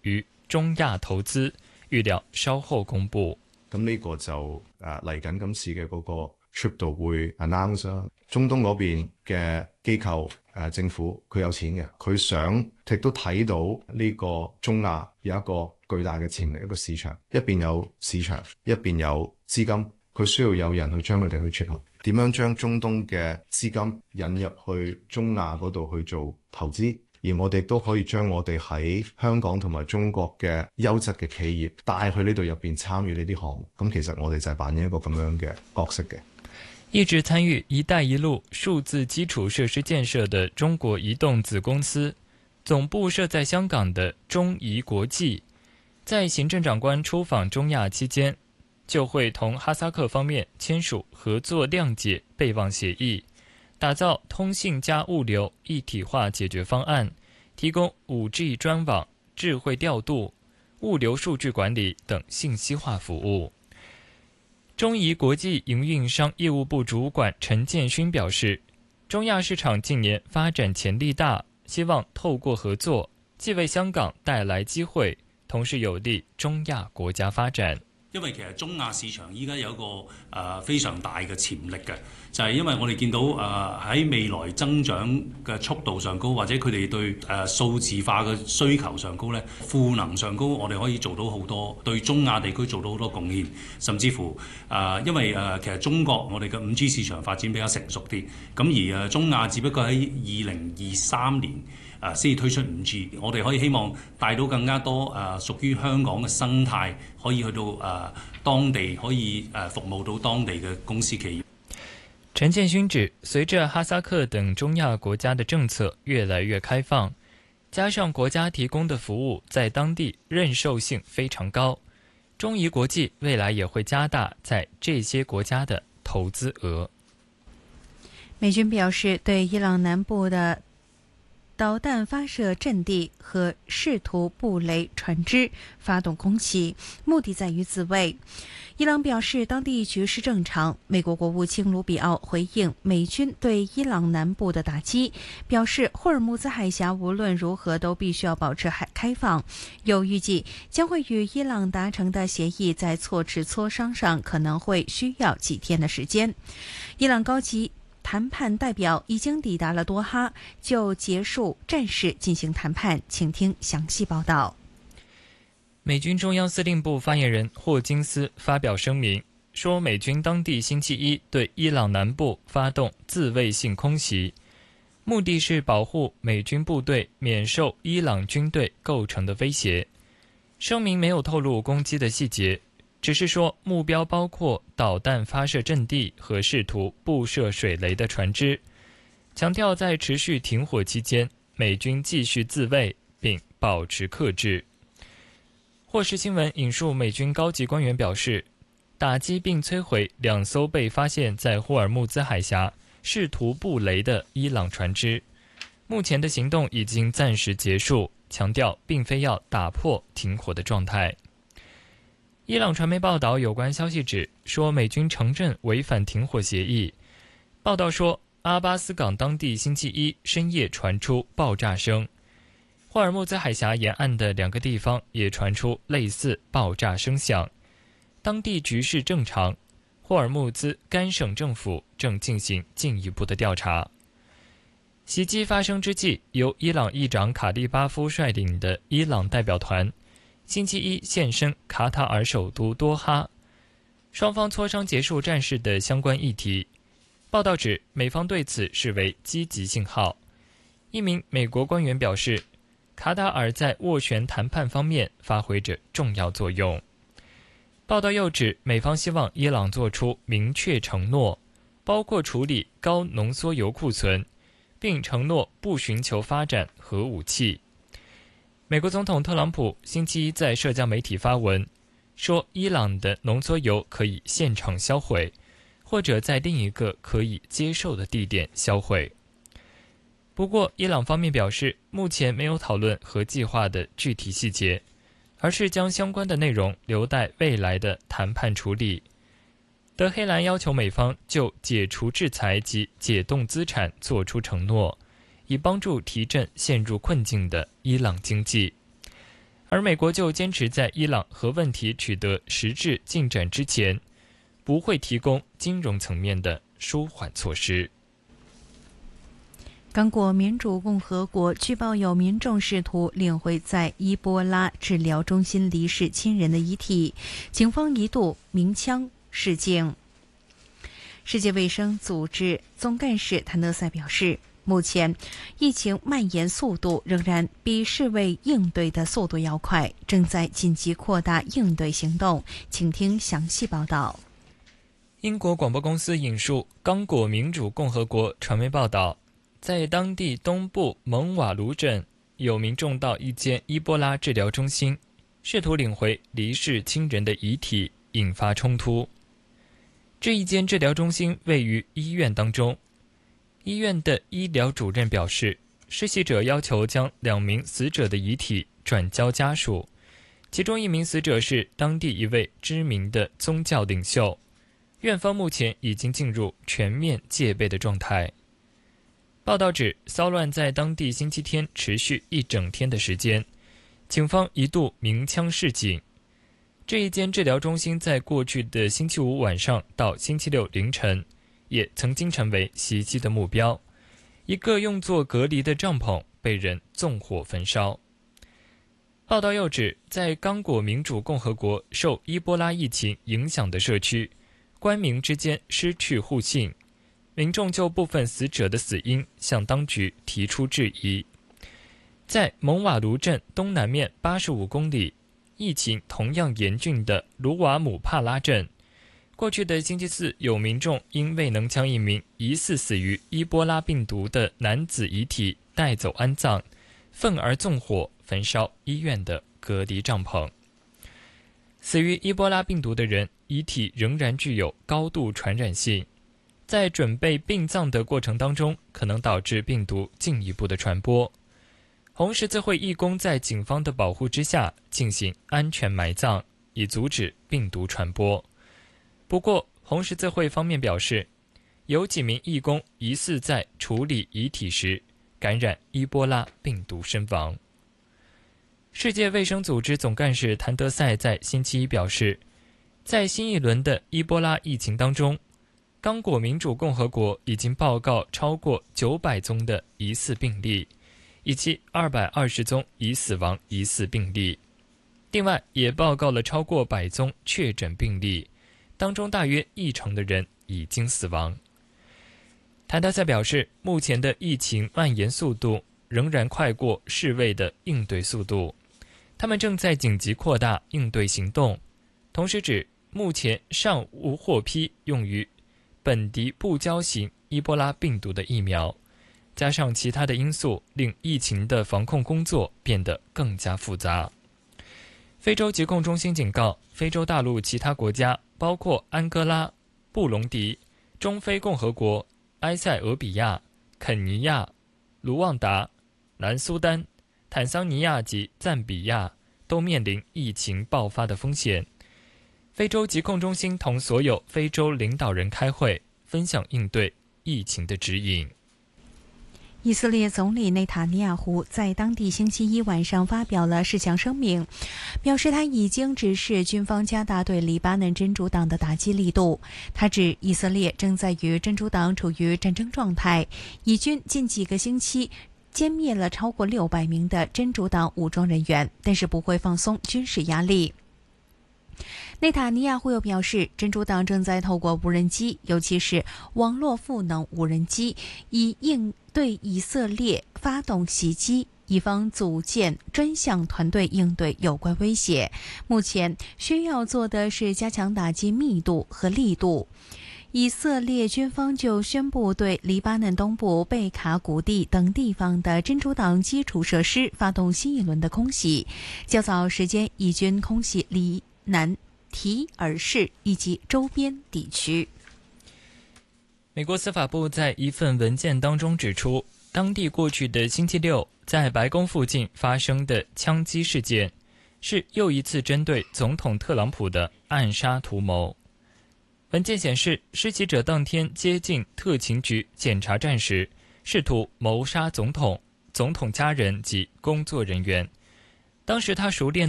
於中亞投資，預料稍後公佈。 咁呢個就嚟緊今次嘅嗰個 trip 度會 announce 啦。中東嗰邊嘅機構政府佢有錢嘅，佢想亦都睇到呢個中亞有一個巨大嘅潛力，一個市場，一邊有市場，一邊有資金，佢需要有人去將佢哋去撮合。點樣將中東嘅資金引入去中亞嗰度去做投資？而我哋都可以將我哋喺香港同埋中國嘅優質嘅企業帶去呢度入邊參與呢啲項目，咁其實我哋就係扮演一個咁樣嘅角色嘅。 一直參與一帶一路數字基礎設施建設的中國移動子公司，總部設在香港的中移國際，在行政長官出訪中亞期間，就會同哈薩克方面簽署合作諒解備忘協議，打造通信加物流一體化解決方案，提供 5G 專網、智慧調度、物流數據管理等信息化服務。中移國際營運商業務部主管陳建勳表示，中亞市場近年發展潛力大，希望透過合作，既為香港帶來機會，同時有利中亞國家發展。 因為其實中亞市場依家有一個非常大嘅潛力嘅，就係因為我哋見到喺未來增長嘅速度上高，或者佢哋對數字化嘅需求上高咧，賦能上高，我哋可以做到好多，對中亞地區做到好多貢獻，甚至乎因為其實中國我哋嘅 5G 市場發展比較成熟啲，咁而中亞只不過喺2023年先推出 5G， 我哋可以希望帶到更加多屬於香港嘅生態，可以去到當地，可以服務到當地嘅公司企業。 陳建勳指，隨着哈薩克等中亞國家的政策越來越開放，加上國家提供的服務在當地認受性非常高，中移國際未來也會加大在這些國家的投資額。 美軍表示，對伊朗南部的導彈發射陣地和試圖布雷船隻發動攻擊，目的在於自衛。伊朗表示當地局勢正常。美國國務卿盧比奧回應美軍對伊朗南部的打擊，表示霍爾木茲海峽無論如何都必須要保持海開放，又預計將會與伊朗達成的協議在措辭磋商上可能會需要幾天的時間。伊朗高級談判代表已經抵達了多哈，就結束戰事進行談判。請聽詳細報道。 美軍中央司令部發言人霍金斯發表聲明，說美軍當地星期一對伊朗南部發動自衛性空襲，目的是保護美軍部隊免受伊朗軍隊構成的威脅。聲明沒有透露攻擊的細節，只是說目標包括導彈發射陣地和試圖布設水雷的船隻，強調在持續停火期間，美軍繼續自衛並保持克制。霍士新聞引述美軍高級官員表示，打擊並摧毀2艘被發現在霍爾木茲海峽試圖布雷的伊朗船隻，目前的行動已經暫時結束，強調並非要打破停火的狀態。伊朗傳媒報道有關消息指，說美軍承認違反停火協議。報道說，阿巴斯港當地星期一深夜傳出爆炸聲，霍爾木茲海峽沿岸的2個地方也傳出類似爆炸聲響。當地局勢正常，霍爾木茲干省政府正進行進一步的調查。襲擊發生之際，由伊朗議長卡利巴夫率領的伊朗代表團星期一現身卡塔爾首都多哈，雙方磋商結束戰事的相關議題。報道指，美方對此視為積極信號。一名美國官員表示，卡塔爾在斡旋談判方面發揮着重要作用。報道又指，美方希望伊朗做出明確承諾，包括處理高濃縮鈾庫存，並承諾不尋求發展核武器。美國總統特朗普星期一在社交媒體發文，說伊朗的濃縮鈾可以現場銷毀，或者在另一個可以接受的地點銷毀。不過，伊朗方面表示，目前沒有討論核計劃的具體細節，而是將相關的內容留待未來的談判處理。德黑蘭要求美方就解除制裁及解凍資產作出承諾，以幫助提振陷入困境的伊朗經濟。 而美国就坚持在伊朗核问题取得实质进展之前，不会提供金融层面的舒缓措施。 刚果民主共和国据报有民众试图领回在伊波拉治疗中心离世亲人的遗体，警方一度鸣枪示警。世界卫生组织总干事谭德赛表示，目前疫情蔓延速度仍然比世卫应对的速度要快，正在紧急扩大应对行动。请听详细报道。 英国广播公司引述刚果民主共和国传媒报道，在当地东部蒙瓦卢镇，有民众到一间伊波拉治疗中心，试图领回离世亲人的遗体，引发冲突。这一间治疗中心位于医院当中，医院的医疗主任表示，实习者要求将2名死者的遗体转交家属，其中1名死者是当地一位知名的宗教领袖。院方目前已经进入全面戒备的状态。报道指，骚乱在当地星期天持续1整天的时间，警方一度鸣枪示警。这一间治疗中心在过去的星期五晚上到星期六凌晨，也曾经成为袭击的目标。一个用作隔离的帐篷被人纵火焚烧。报道又指，在刚果民主共和国受伊波拉疫情影响的社区，官民之间失去互信。民众就部分死者的死因向当局提出质疑。在蒙瓦卢镇东南面85公里，疫情同样严峻的卢瓦姆帕拉镇，过去的星期四，有民众因未能将一名疑似死于伊波拉病毒的男子遗体带走安葬，愤而纵火焚烧医院的隔离帐篷。死于伊波拉病毒的人遗体仍然具有高度传染性，在准备殡葬的过程当中，可能导致病毒进一步的传播。红十字会义工在警方的保护之下进行安全埋葬，以阻止病毒传播。不过，红十字会方面表示，有几名义工疑似在处理遗体时感染伊波拉病毒身亡。世界卫生组织总干事谭德赛在星期一表示，在新一轮的伊波拉疫情当中，刚果民主共和国已经报告超过900宗的疑似病例，以及220宗已死亡疑似病例。另外，也报告了超过100宗确诊病例，当中大约1成的人已经死亡。谭德赛表示，目前的疫情蔓延速度仍然快过世卫的应对速度，他们正在紧急扩大应对行动，同时指目前尚无获批用于苯迪布胶型伊波拉病毒的疫苗，加上其他的因素，令疫情的防控工作变得更加复杂。非洲疾控中心警告，非洲大陆其他国家，包括安哥拉、布隆迪、中非共和国、埃塞俄比亚、肯尼亚、卢旺达、南苏丹、坦桑尼亚及赞比亚，都面临疫情爆发的风险。非洲疾控中心同所有非洲领导人开会，分享应对疫情的指引。 以色列总理内塔尼亚胡在当地星期一晚上发表了10项声明，表示他已经指示军方加大对黎巴嫩真主党的打击力度。他指以色列正在与真主党处于战争状态，以军近几个星期歼灭了超过600名的真主党武装人员，但是不会放松军事压力。内塔尼亚胡又表示，真主党正在透过无人机，尤其是网络赋能无人机，以应对以色列发动袭击，以方组建专项团队应对有关威胁。目前需要做的是加强打击密度和力度。以色列军方就宣布对黎巴嫩东部贝卡谷地等地方的真主党基础设施发动新一轮的空袭。较早时间，以军空袭黎南提尔市以及周边地区。 美国司法部在一份文件当中指出，当地过去的星期六在白宫附近发生的枪击事件，是又一次针对总统特朗普的暗杀图谋。文件显示，施袭者当天接近特勤局检查站时，试图谋杀总统、总统家人及工作人员。 当时他熟练